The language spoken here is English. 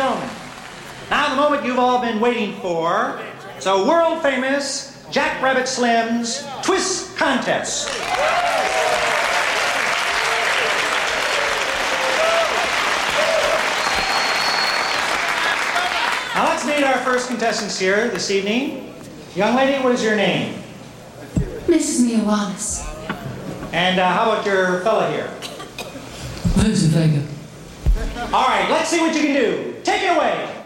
gentlemen, now the moment you've all been waiting for. So world famous Jack Rabbit Slim's Twist Contest. Now let's meet our first contestants here this evening. Young lady, what is your name? Mrs. Mia Wallace. And how about your fella here? Vincent Vega. All right, let's see what you can do. Take it away.